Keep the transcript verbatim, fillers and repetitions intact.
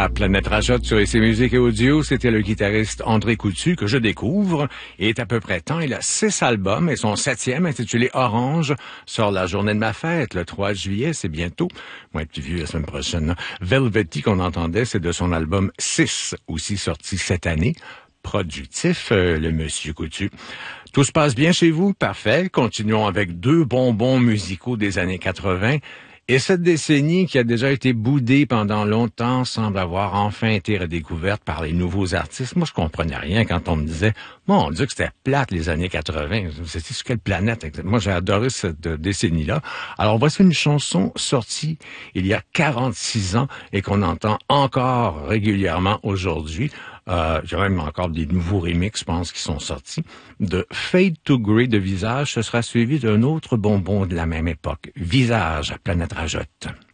À Planète Rajotte sur I C Musique et Audio, c'était le guitariste André Coutu que je découvre. Il est à peu près temps. Il a six albums et son septième, intitulé Orange, sort la journée de ma fête, le trois juillet, c'est bientôt. Moi, plus vieux la semaine prochaine. Velvety qu'on entendait, c'est de son album six, aussi sorti cette année. Productif, euh, le monsieur Coutu. Tout se passe bien chez vous? Parfait. Continuons avec deux bonbons musicaux des années quatre-vingts. Et cette décennie qui a déjà été boudée pendant longtemps semble avoir enfin été redécouverte par les nouveaux artistes. Moi, je comprenais rien quand on me disait « Mon Dieu, que c'était plate les années quatre-vingts. » C'était sur quelle planète exactement? Moi, j'ai adoré cette décennie-là. Alors, voici une chanson sortie il y a quarante-six ans et qu'on entend encore régulièrement aujourd'hui. Euh, j'ai même encore des nouveaux remixes, je pense, qui sont sortis. De Fade to Grey de Visage, ce sera suivi d'un autre bonbon de la même époque. Visage, Planète Rajotte.